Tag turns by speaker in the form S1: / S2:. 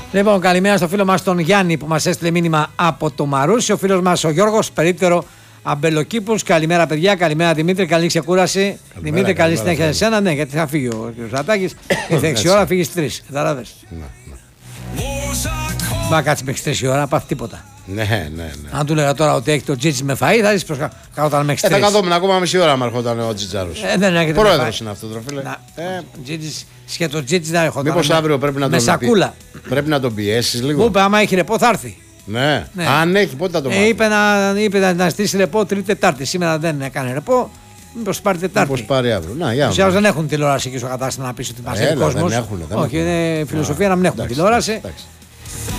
S1: Λοιπόν, καλημέρα στο φίλο μας τον Γιάννη που μας έστειλε μήνυμα από το Μαρούσι. Ο φίλος μας ο Γιώργος, περίπτερο Αμπελοκήπους. Καλημέρα, παιδιά. Καλημέρα, Δημήτρη. Καλή ξεκούραση. Δημήτρη, καλή συνέχεια σε σένα. Ναι, γιατί θα φύγει ο κ. Ζατάκης. Ήρθε 6 ώρα, φύγει 3. Κατάλαβες. Μα κάτσει μέχρι 3 η ώρα, να πάθει τίποτα.
S2: Ναι.
S1: Αν του λέγα τώρα ότι έχει το Τζίτζι με φαΐ, θα δεις πως καθόταν μέχρι 3.
S2: Θα καθόμουν ακόμα μισή ώρα με έρχονταν ο Τζιτζάρος.
S1: Δεν έχετε.
S2: Πρόεδρος είναι αυτό, τροφίλε.
S1: Σχέτο Τζίτζι δεν έρχονταν.
S2: Μήπως αύριο πρέπει να
S1: με σακούλα.
S2: Πρέπει να τον πιέσεις λίγο.
S1: Μου είπε, άμα έχει ρεπό θα έρθει.
S2: Ναι. Αν έχει, πότε θα το μάθει.
S1: Είπε να στήσει ρεπό Τρίτη-Τετάρτη. Σήμερα δεν έκανε ρεπό. Μήπως πάρει Τετάρτη.
S2: Μήπως πάρει αύριο. Τους
S1: άλλους δεν έχουν τηλεόραση εκεί στο κατάστημα να πει ότι μας έχει κόσμος. Όχι, είναι φιλοσοφία να μην έχουν τηλεόραση.